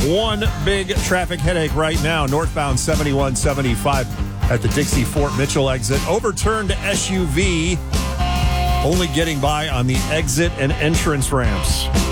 One big traffic headache right now, northbound 7175 at the Dixie Fort Mitchell exit. Overturned SUV, only getting by on the exit and entrance ramps.